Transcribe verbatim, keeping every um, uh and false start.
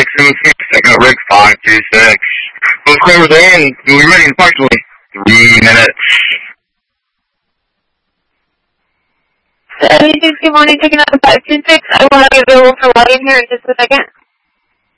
seven six, I got Rick five two six. Both clovers are in. We'll be ready in approximately three minutes. seventy-six, good morning, taking out the five two six. I will have you available for login here in just a second.